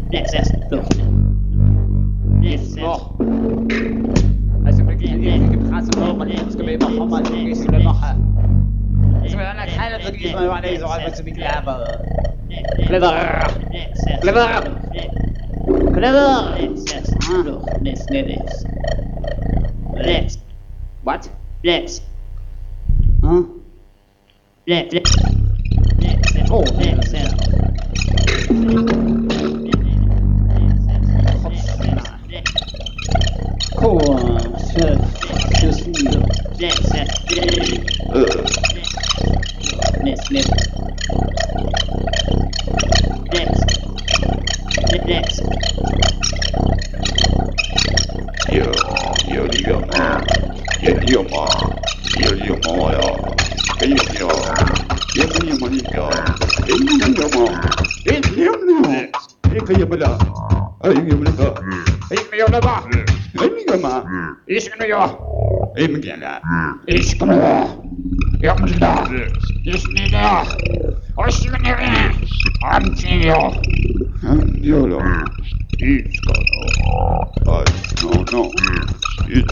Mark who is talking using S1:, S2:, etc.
S1: Bon. Also wirklich die Straße braucht man nicht, wir immer mal gehst du machen. Also wenn einer keiner so geht, man nicht so einfach zu clever. What?
S2: Yes.
S1: Huh? Oh, cool. Just
S3: No.